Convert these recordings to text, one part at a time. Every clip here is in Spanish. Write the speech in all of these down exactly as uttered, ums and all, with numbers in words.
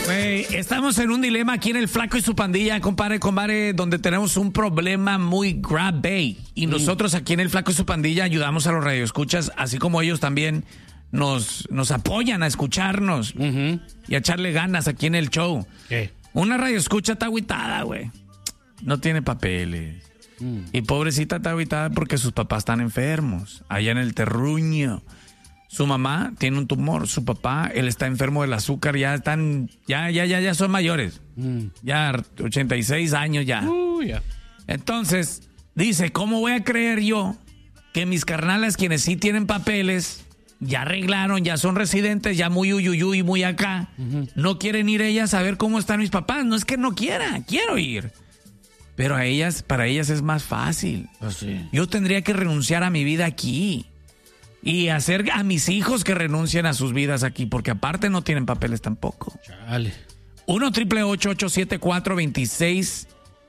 Wey, estamos en un dilema aquí en el Flaco y su pandilla, compadre, compadre, donde tenemos un problema muy grave. Y mm. nosotros aquí en el Flaco y su pandilla ayudamos a los radioescuchas, así como ellos también nos, nos apoyan a escucharnos uh-huh. y a echarle ganas aquí en el show. ¿Qué? Una radioescucha está agüitada, güey. No tiene papeles. Mm. Y pobrecita está agüitada porque sus papás están enfermos, allá en el terruño. Su mamá tiene un tumor, su papá, él está enfermo del azúcar, ya están, ya, ya, ya, ya son mayores. Mm. Ya ochenta y seis años ya. Uh, yeah. Entonces, dice, ¿cómo voy a creer yo que mis carnales, quienes sí tienen papeles, ya arreglaron, ya son residentes, ya muy uyuyuy, muy acá, uh-huh. no quieren ir ellas a ver cómo están mis papás? No es que no quiera, quiero ir. Pero a ellas, para ellas es más fácil. Oh, sí. Yo tendría que renunciar a mi vida aquí. Y hacer a mis hijos que renuncien a sus vidas aquí, porque aparte no tienen papeles tampoco. Chale. uno triple ocho ocho siete cuatro dos seis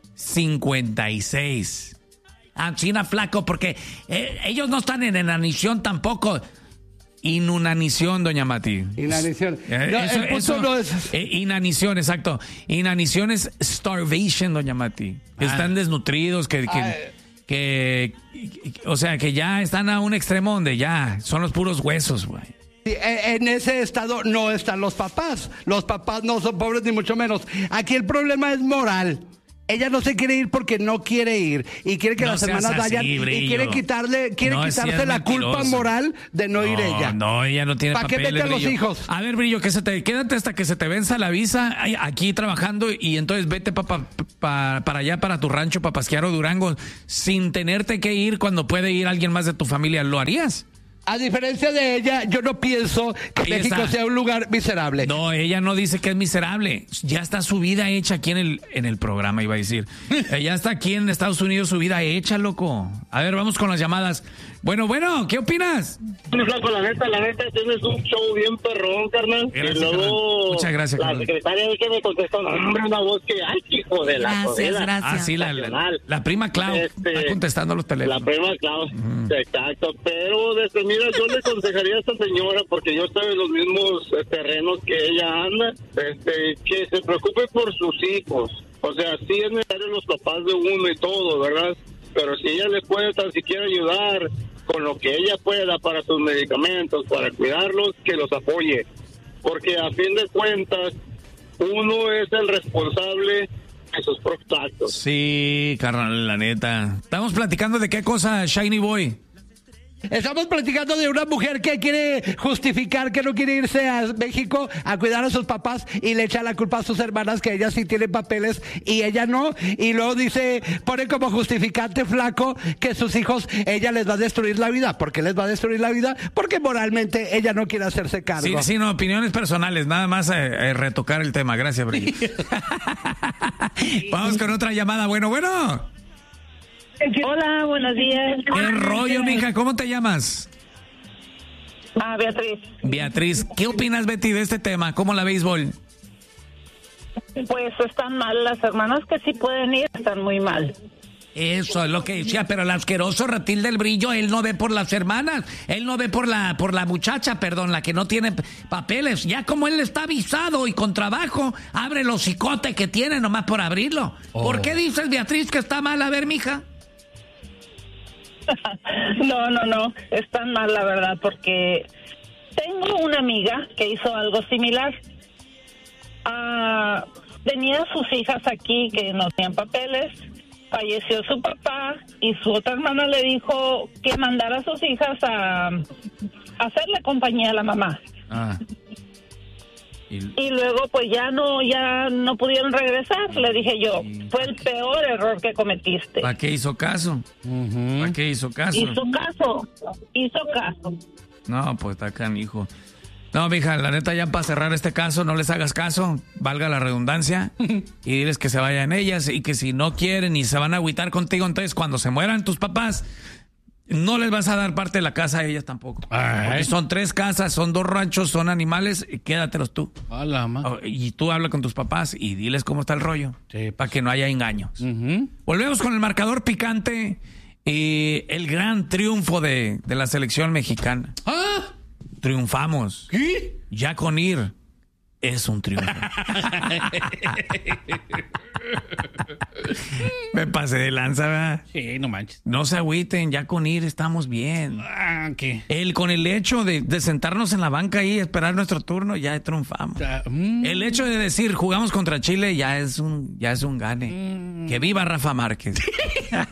cinco seis. Ah, China Flaco, porque eh, ellos no están en inanición tampoco. Inunanición, doña Mati. Inanición. Eh, no, eso, eso, no es... eh, inanición, exacto. Inanición es starvation, doña Mati. Ah. Están desnutridos, que... que ah. Que, o sea, que ya están a un extremo donde ya son los puros huesos, güey. Sí, en ese estado no están los papás. Los papás no son pobres ni mucho menos. Aquí el problema es moral. Ella no se quiere ir porque no quiere ir y quiere que no las hermanas así, vayan Brillo. Y quiere quitarle, quiere no quitarse la mentiroso. Culpa moral de no, no ir ella. No, ella no tiene papeles. ¿Para qué mete a los hijos? A ver, Brillo, que se te quédate hasta que se te venza la visa aquí trabajando y entonces vete pa, pa, pa, para allá, para tu rancho, Papasquiaro, Durango, sin tenerte que ir cuando puede ir alguien más de tu familia. ¿Lo harías? A diferencia de ella, yo no pienso que Ahí México está. sea un lugar miserable. No, ella no dice que es miserable. Ya está su vida hecha aquí en el, en el programa, iba a decir. Ya está aquí en Estados Unidos su vida hecha, loco. A ver, vamos con las llamadas. Bueno, bueno, ¿qué opinas? Flaco, la neta, la neta, tienes un show bien perrón, carnal. Gracias, y luego carnal. Muchas gracias, la carnal. secretaria ahí que me contestó, no, hombre, una voz que, ay, hijo de la Gracias, jodida. gracias. Ah, sí, la, la, la prima Clau este, está contestando los teléfonos. La prima Clau, mm. exacto. Pero, desde, mira, yo le aconsejaría a esta señora, porque yo estoy en los mismos eh, terrenos que ella anda, este, que se preocupe por sus hijos. O sea, sí es necesario los papás de uno y todo, ¿verdad? Pero si ella le puede tan siquiera ayudar con lo que ella pueda para sus medicamentos, para cuidarlos, que los apoye. Porque a fin de cuentas, uno es el responsable de sus propios actos. Sí, carnal, la neta. Estamos platicando de qué cosa, Shiny Boy. Estamos platicando de una mujer que quiere justificar que no quiere irse a México a cuidar a sus papás y le echa la culpa a sus hermanas que ellas sí tienen papeles y ella no. Y luego dice, pone como justificante, Flaco, que sus hijos, ella les va a destruir la vida. ¿Por qué les va a destruir la vida? Porque moralmente ella no quiere hacerse cargo. Sí, sí, no, opiniones personales, nada más eh, eh, retocar el tema. Gracias, Bri. Vamos con otra llamada. Bueno, bueno. Hola, buenos días. ¿Qué rollo, mija? ¿Cómo te llamas? Ah, Beatriz. Beatriz, ¿qué opinas, Betty, de este tema? ¿Cómo la béisbol? Pues están mal las hermanas que sí pueden ir, están muy mal. Eso es lo que decía, pero el asqueroso reptil del Brillo, él no ve por las hermanas, él no ve por la por la muchacha, perdón, la que no tiene papeles. Ya como él está avisado y con trabajo, abre los cicotes que tiene nomás por abrirlo. Oh. ¿Por qué dices, Beatriz, que está mal? A ver, mija. No, no, no, están mal, la verdad, porque tengo una amiga que hizo algo similar. Ah, tenía sus hijas aquí que no tenían papeles, falleció su papá y su otra hermana le dijo que mandara a sus hijas a, a hacerle compañía a la mamá. Ah. Y... y luego pues ya no ya no pudieron regresar. Le dije yo, fue el peor error que cometiste. ¿Para qué hizo caso? Uh-huh. ¿Para qué hizo caso? Hizo caso, hizo caso. No, pues está canijo. No, mija, la neta, ya para cerrar este caso, no les hagas caso, valga la redundancia, y diles que se vayan ellas, y que si no quieren y se van a agüitar contigo, entonces cuando se mueran tus papás, no les vas a dar parte de la casa a ellas tampoco. Porque son tres casas, son dos ranchos, son animales, y quédatelos tú. Hola, y tú habla con tus papás y diles cómo está el rollo, sí, para que no haya engaños. Uh-huh. Volvemos con el marcador picante y el gran triunfo de, de la selección mexicana. ¡Ah! Triunfamos. ¿Qué? Ya con ir es un triunfo. Me pasé de lanza, ¿verdad? Sí, no manches. No se agüiten, ya con ir estamos bien. Ah, ¿qué? El, con el hecho de, de sentarnos en la banca ahí y esperar nuestro turno, ya triunfamos. O sea, mm, El hecho de decir jugamos contra Chile ya es un, ya es un gane. mm. Que viva Rafa Márquez.